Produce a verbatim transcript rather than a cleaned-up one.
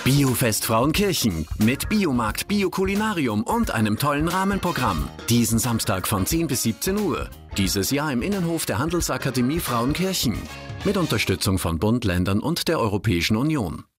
Biofest Frauenkirchen mit Biomarkt, Biokulinarium und einem tollen Rahmenprogramm. Diesen Samstag von zehn bis siebzehn Uhr. Dieses Jahr im Innenhof der Handelsakademie Frauenkirchen. Mit Unterstützung von Bund, Ländern und der Europäischen Union.